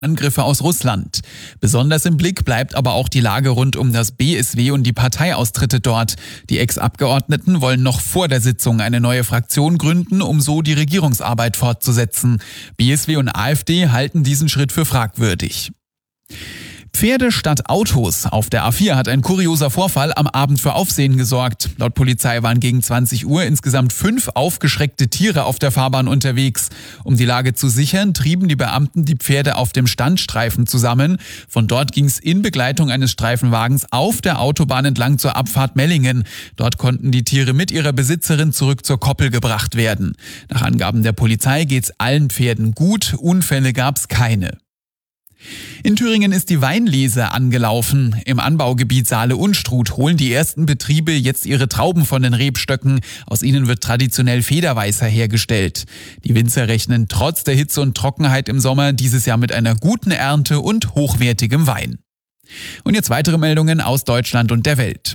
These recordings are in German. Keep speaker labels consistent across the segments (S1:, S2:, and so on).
S1: Angriffe aus Russland. Besonders im Blick bleibt aber auch die Lage rund um das BSW und die Parteiaustritte dort. Die Ex-Abgeordneten wollen noch vor der Sitzung eine neue Fraktion gründen, um so die Regierungsarbeit fortzusetzen. BSW und AfD halten diesen Schritt für fragwürdig. Pferde statt Autos. Auf der A4 hat ein kurioser Vorfall am Abend für Aufsehen gesorgt. Laut Polizei waren gegen 20 Uhr insgesamt 5 aufgeschreckte Tiere auf der Fahrbahn unterwegs. Um die Lage zu sichern, trieben die Beamten die Pferde auf dem Standstreifen zusammen. Von dort ging es in Begleitung eines Streifenwagens auf der Autobahn entlang zur Abfahrt Mellingen. Dort konnten die Tiere mit ihrer Besitzerin zurück zur Koppel gebracht werden. Nach Angaben der Polizei geht's allen Pferden gut, Unfälle gab's keine. In Thüringen ist die Weinlese angelaufen. Im Anbaugebiet Saale-Unstrut holen die ersten Betriebe jetzt ihre Trauben von den Rebstöcken. Aus ihnen wird traditionell Federweißer hergestellt. Die Winzer rechnen trotz der Hitze und Trockenheit im Sommer dieses Jahr mit einer guten Ernte und hochwertigem Wein. Und jetzt weitere Meldungen aus Deutschland und der Welt.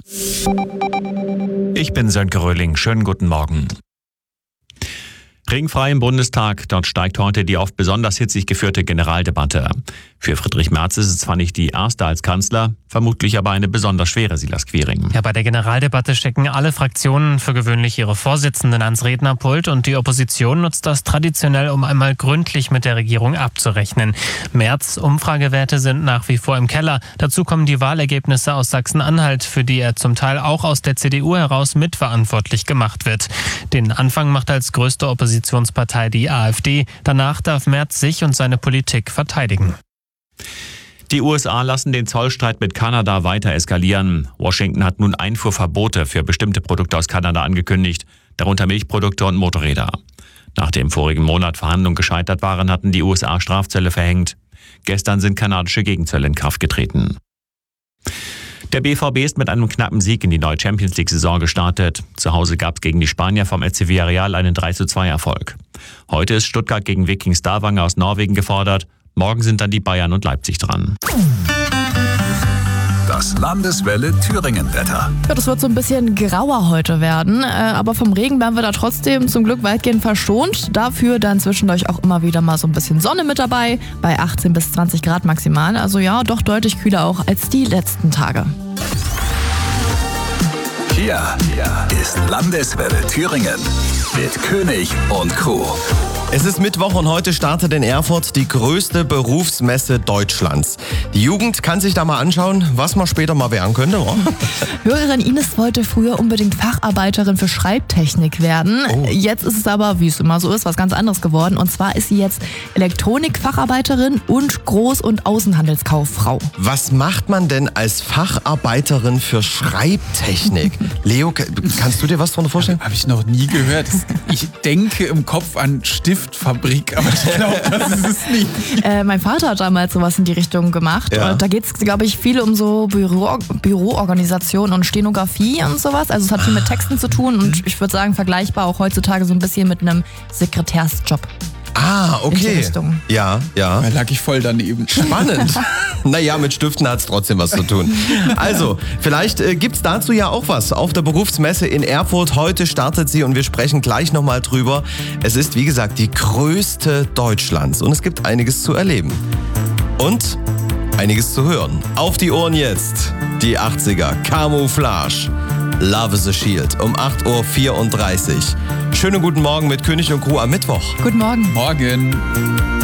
S2: Ich bin Sönke Röhling. Schönen guten Morgen. Regenfrei im Bundestag. Dort steigt heute die oft besonders hitzig geführte Generaldebatte. Für Friedrich Merz ist es zwar nicht die erste als Kanzler, vermutlich aber eine besonders schwere, Silas Quiring.
S3: Ja, bei der Generaldebatte stecken alle Fraktionen für gewöhnlich ihre Vorsitzenden ans Rednerpult und die Opposition nutzt das traditionell, um einmal gründlich mit der Regierung abzurechnen. Merz' Umfragewerte sind nach wie vor im Keller. Dazu kommen die Wahlergebnisse aus Sachsen-Anhalt, für die er zum Teil auch aus der CDU heraus mitverantwortlich gemacht wird. Den Anfang macht als größte Oppositionspartei die AfD. Danach darf Merz sich und seine Politik verteidigen.
S2: Die USA lassen den Zollstreit mit Kanada weiter eskalieren. Washington hat nun Einfuhrverbote für bestimmte Produkte aus Kanada angekündigt, darunter Milchprodukte und Motorräder. Nachdem vorigen Monat Verhandlungen gescheitert waren, hatten die USA Strafzölle verhängt. Gestern sind kanadische Gegenzölle in Kraft getreten. Der BVB ist mit einem knappen Sieg in die neue Champions-League-Saison gestartet. Zu Hause gab es gegen die Spanier vom FC Villarreal einen 3:2-Erfolg. Heute ist Stuttgart gegen Viking Stavanger aus Norwegen gefordert. Morgen sind dann die Bayern und Leipzig dran.
S4: Das Landeswelle Thüringen-Wetter.
S5: Ja, das wird so ein bisschen grauer heute werden, aber vom Regen werden wir da trotzdem zum Glück weitgehend verschont. Dafür dann zwischendurch auch immer wieder mal so ein bisschen Sonne mit dabei, bei 18 bis 20 Grad maximal. Also ja, doch deutlich kühler auch als die letzten Tage.
S4: Hier ist Landeswelle Thüringen mit König und Kuh.
S6: Es ist Mittwoch und heute startet in Erfurt die größte Berufsmesse Deutschlands. Die Jugend kann sich da mal anschauen, was man später mal werden könnte. Oh.
S5: Hörerin Ines wollte früher unbedingt Facharbeiterin für Schreibtechnik werden. Oh. Jetzt ist es aber, wie es immer so ist, was ganz anderes geworden. Und zwar ist sie jetzt Elektronikfacharbeiterin und Groß- und Außenhandelskauffrau.
S6: Was macht man denn als Facharbeiterin für Schreibtechnik? Leo, kannst du dir was darunter vorstellen?
S1: Habe ich noch nie gehört. Ich denke im Kopf an Stiftfabrik, aber ich glaube, das ist es nicht.
S5: Mein Vater hat damals sowas in die Richtung gemacht.
S6: Ja.
S5: Und da geht es, glaube ich, viel um so Büroorganisation und Stenografie und sowas. Also es hat viel mit Texten zu tun und ich würde sagen, vergleichbar auch heutzutage so ein bisschen mit einem Sekretärsjob.
S6: Ah, okay.
S5: In die Richtung.
S6: Ja.
S1: Da lag ich voll daneben.
S6: Spannend. Naja, mit Stiften hat es trotzdem was zu tun. Also, vielleicht gibt's dazu ja auch was auf der Berufsmesse in Erfurt. Heute startet sie und wir sprechen gleich nochmal drüber. Es ist, wie gesagt, die größte Deutschlands und es gibt einiges zu erleben. Und einiges zu hören. Auf die Ohren jetzt. Die 80er. Camouflage. Love is a Shield um 8:34 Uhr. Schönen guten Morgen mit König und Kuh am Mittwoch.
S5: Guten Morgen.
S1: Morgen.